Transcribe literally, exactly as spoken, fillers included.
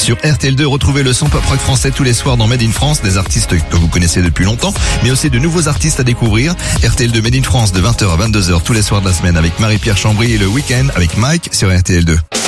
sur R T L deux. Retrouvez le son pop rock français tous les soirs dans Made in France, des artistes que vous connaissez depuis longtemps, mais aussi de nouveaux artistes à découvrir. R T L deux Made in France de vingt heures à vingt-deux heures tous les soirs de la semaine avec Marie-Pierre Chambry et le week-end avec Mike sur R T L deux.